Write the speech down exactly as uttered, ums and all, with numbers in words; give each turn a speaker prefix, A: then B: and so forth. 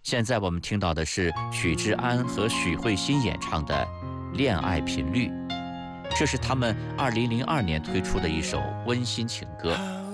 A: 现在我们听到的是许志安和许慧欣演唱的《恋爱频率》，这是他们二零零二年推出的一首温馨情歌。